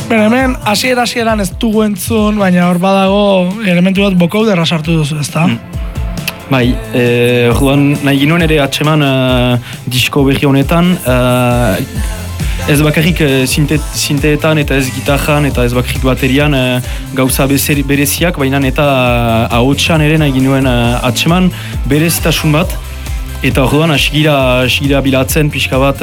Hemen, hasieran ez dugu entzun, baina hor badago elementu bat bokauderra sartu duzu, ezta? Bai, orduan nahi ginoen ere atseman disko berri honetan, ez bakarrik sinteetan eta ez gitarran eta ez bakarrik baterian gauza bereziak, baina eta ahotsan ere nahi ginoen atseman berezitasun bat, eta orduan hasigira bilatzen pixka bat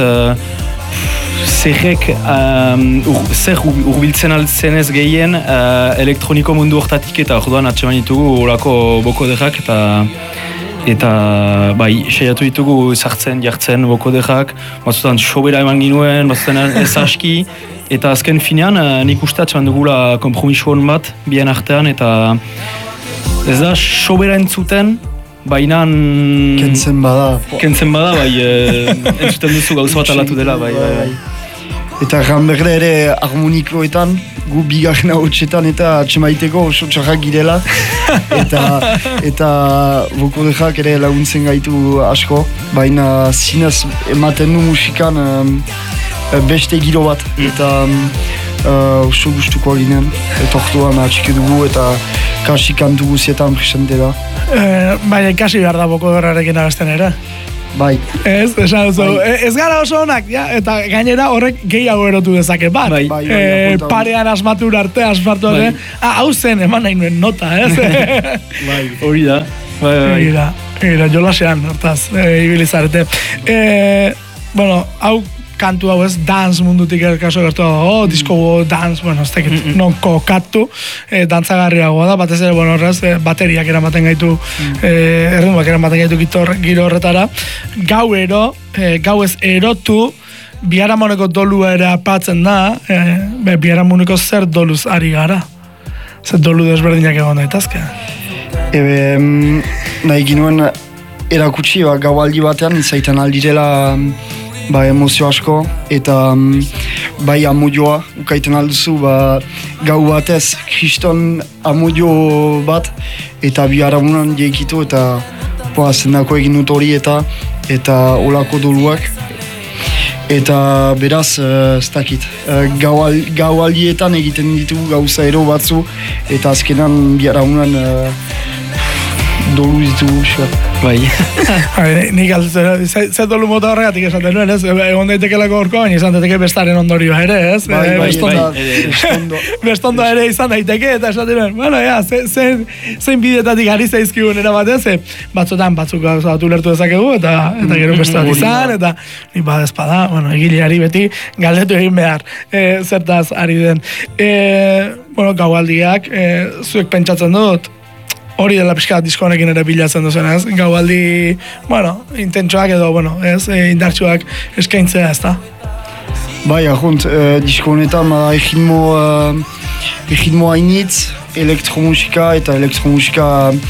zer urbiltzen altzen ez gehien elektroniko mundu hortatik, eta orduan atseman ditugu olako bokoderrak eta bai, saiatu ditugu sartzen, jartzen bokoderrak, batzutan sobera eman ginuen, batzutan ez aski, eta azken finean nik uste atseman dugula kompromiso hon bat bien artean, eta ez da sobera entzuten, baina kentzen bada, bai, entzuten duzu gauza bat alatu dela, bai. Eta ganberde ere harmonikoetan, gu bigarren ahotsetan eta atxemaiteko oso txarrak girela. eta bokodejak ere laguntzen gaitu asko, baina zinez ematen du musikan beste giro bat. Eta oso gustuko ginen, eta orduan atxike dugu eta kasi kantu guzietan presente da. Baina ikasi behar da bokoderrarekin abesten ere. Bai. Ez gara oso onak, ja? Eta gainera horrek gehiago erotu dezake bat. Parean asmatur arte, asmartu arte. Hau zen, eman nahi nuen nota, ez? Hori da. Egira, jolasean, hortaz, ibilizarete. Bueno, hau kantu hau ez, dance mundutik kaso gertu dago, disko dance, bueno, ez tekit, non kokatu, dantzagarriagoa da, batez ere, bueno, horrez, bateriak eramaten gaitu, erritmoak eramaten gaitu giro horretara, gau ez erotu, biharamoneko dolua ere apatzen da, biharamoneko zer doluz ari gara? Zer dolu desberdinak egon daitazke? Nahi ginuen erakutsi, gaualdi batean, izaiten aldirela, emozio asko, eta bai amodioa ukaiten alduzu, gau batez kriston amodio bat, eta biharamunan jeikitu, eta zendako egin dut hori eta olako doluak. Eta beraz, ez dakit, gaualdietan egiten ditugu gauza ero batzu, eta azkenan biharamunan dolu ditugu, bai. Nik altzera, zer dolu mota horregatik esaten nuen, ez? Egon daitekelako horko, baina izan daiteke bestaren ondorioa ere, ez? Bestondo ere izan daiteke, eta esaten nuen, bueno, zein bidetatik ari zaizkigun erabatez, batzutan batzuk gauza bat ulertu dezakegu, eta gero beste bat izan, eta nik badezpada, bueno, egileari beti galdetu egin behar, zertaz ari den. Bueno, gaualdiak, zuek pentsatzen dut, hori dela pixka disko honekin ere bilatzen duzen, ez? Gaualdi, bueno, intentsuak edo, bueno, ez? Indartsuak eskaintzea, ez da? Bai, ahunt, disko honetan, egitmo hainitz, elektromusika, eta elektromusika,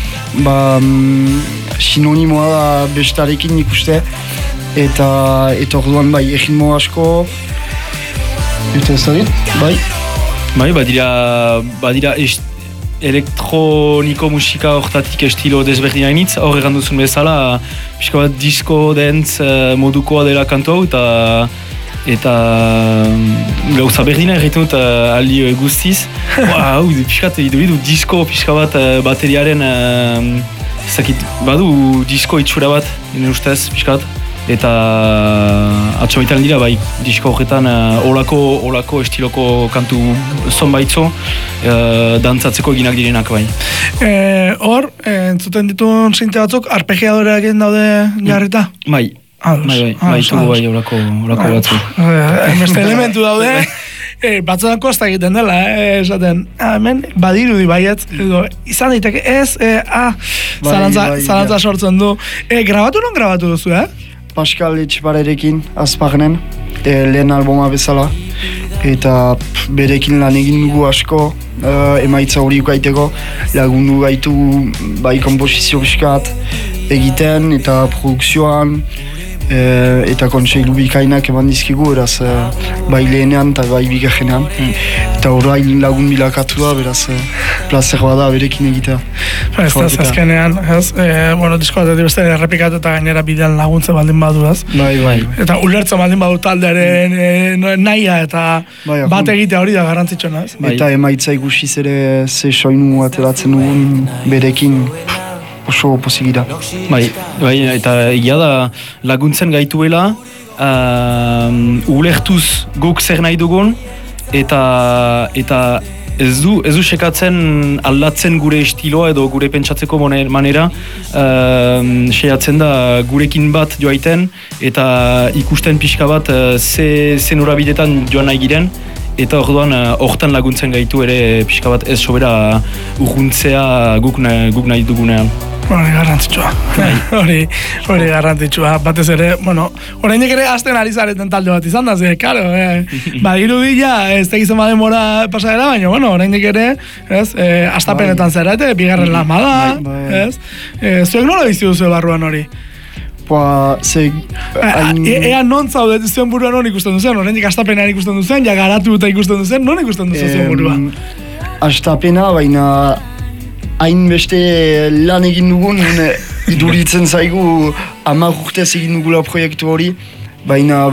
sinonimoa da bestarekin nik uste, eta orduan, bai, egitmo asko, eta ez da dit, bai? Bai, badira elektroniko musika hortatik estilo desberdina initz, hor egan duzun bezala, pixka bat disko dance modukoa dela kantu hau, eta gauza berdina egiten dut aldi guztiz. Hau, pixka bat iduridu disko pixka bat bateriaren, badu disko itxura bat, nire ustez, pixka bat. Eta atxamaitan dira, bai, disko horretan olako estiloko kantu zonbaitzo dantzatzeko eginak direnak, bai. Hor, entzuten dituen sinte batzuk, arpegiadoreak daude jarrita? Bai, tugu bai olako batzuk. Beste elementu daude, batzutan kosta egiten dela, esaten, hemen badirudi baietz, edo izan daiteke ez, zalantza sortzen du. Grabatu duzu, Pascal Etxeparerekin, Azparnen, lehen alboma bezala, eta berekin lan egin dugu asko, emaitza hori ukaiteko, lagundu gaitu bai komposizio piskat egiten, eta produkzioan, eta kontseilu bikainak eman dizkigu, eraz bai lehenean eta bai bigarrenean. Eta orain lagun bilakatu da, beraz, plazer bada berekin egitea. Ez da, azkenean, bueno, disko bat beste errepikatu eta gainera bidean laguntze baldin badu, ez? Bai. Eta ulertzen baldin badu taldearen nahia eta bat egitea hori da garrantzitsuna, ez? Eta emaitza ikusiz ere ze soinu ateratzen dugun berekin oso pozigira. Bai, eta egia da laguntzen gaituela, ulertuz guk zer nahi dugun, eta ez du sekatzen aldatzen gure estiloa edo gure pentsatzeko manera, seiatzen da gurekin bat joaiten eta ikusten pixka bat ze norabidetan joan nahi giren, eta orduan hortan laguntzen gaitu ere pixka bat ez sobera urruntzea guk nahi dugunean. Hori garrantzitsua, hori garrantzitsua, batez ere, bueno, oraindik ere hasten ari zareten talde bat izan da, karo, badirudila, ez tegizen bademora pasadera, baina, bueno, oraindik ere, ez, astapenetan zerate, bigarren lama da, ez, zuek nola bizi duzu barruan hori? Ea non zaudet zuen buruan non ikusten duzen, oraindik astapenean ikusten duzen, ja garatu eta ikusten duzen, non ikusten duzen zuen buruan? Astapena, baina hainbeste lan egin dugun, iduritzen zaigu 10 urtez egin dugula proiektu hori, baina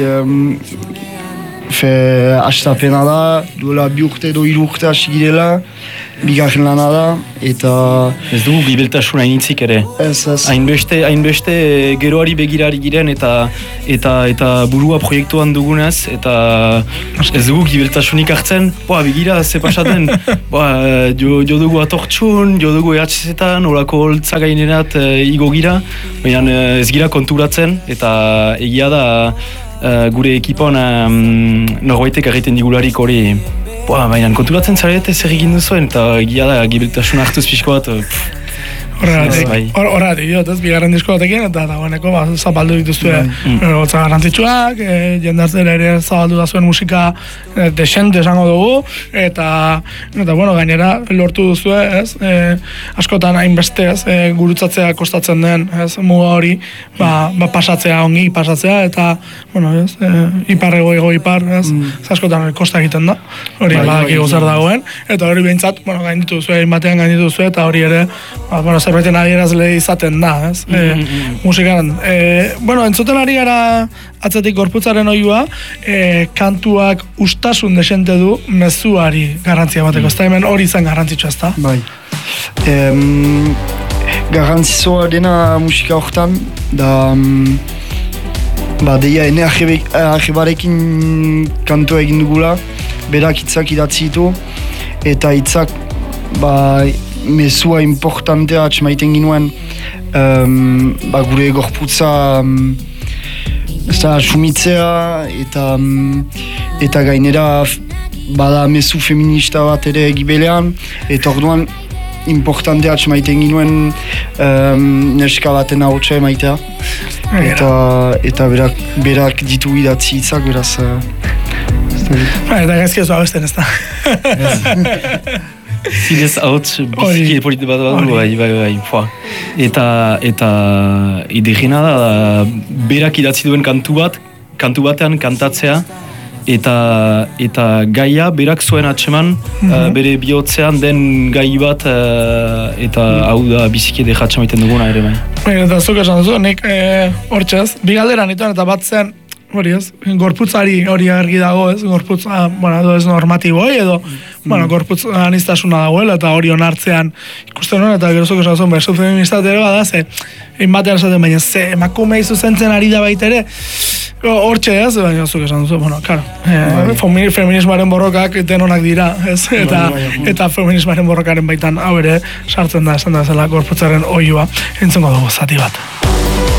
astapena da, duela 2 urte edo 3 urte hasi girela, bigarren lana da, eta... Ez dugu gibeltasun hainitzik ere. Ez. Hainbeste geroari begirari giren eta burua proiektuan dugunez, eta ez dugu gibeltasunik hartzen, begira, ze pasaten, jo dugu atortxun, jo dugu EHZ-etan, orako holtza gainerat igo gira, baina ez gira konturatzen, eta egia da gure ekipon norbaitek egiten digularik hori, baina konturatzen zarete zer egin duzuen, eta egia da gibeltasun hartuz pixko bat. Horregatik diot, ez, bigarren disko batekin, eta dagoeneko zapaldu dituzue gotza garrantzitsuak, jendartzen ere zabaldu da zuen musika desente esango dugu, eta bueno, gainera lortu duzue, ez, askotan hainbeste, ez, gurutzatzea kostatzen den, ez, muga hori, pasatzea, ongi pasatzea, eta, bueno, ez, ipar, ez, askotan kosta egiten da, hori badaki zer dagoen, eta hori behintzat, bueno, gainditu duzue, batean gainditu duzue, eta hori ere, bueno, zerbaiten adierazle izaten da, ez? Musikan. Bueno, entzuten ari gara atzetik gorputzaren oiua, kantuak ustasun desente du mezuari garrantzia bateko. Ez da hemen hori izan garrantzitsua, ez da? Bai. Garrantzitsua dena musika hortan, da deia ene argibarekin kantua egin dugula, berak hitzak idatzi ditu, eta hitzak mezua importantea atxemaiten ginuen gure gorputza sumitzea eta gainera bada mezu feminista bat ere gibelean, eta orduan importantea atxemaiten ginuen neska baten ahotsa emaitea, eta berak ditu idatzi hitzak, beraz eta gaizkia zua besten, ez da? Zinez hauts biziki politi bat du, bai. Eta idigena da, berak idatzi duen kantu batean kantatzea, eta gaia berak zuen atseman, bere bihotzean den gai bat, eta hau da biziki dejatxe maiten duguna ere bai. Eta zuk esan duzu, nik hortxez, bi galdera nituen eta bat zen, hori ez, gorputzari hori argi dago, ez, gorputza, bueno, ez normatiboi edo, bueno, gorputz aniztasuna dagoela eta hori onartzean ikusten hona, eta gerozok esan zuen, bezu feministat ere bada, ze, inbatean esaten, baina ze, emakume izuzentzen ari da baitere, hortxe ez, baina zuk esan duzu, bueno, karo, feminismoaren borrokak denonak dira, ez, eta feminismoaren borrokaren baitan, hau ere, sartzen da, esan da zela, gorputzaren oiua, entzungo dugu zati bat.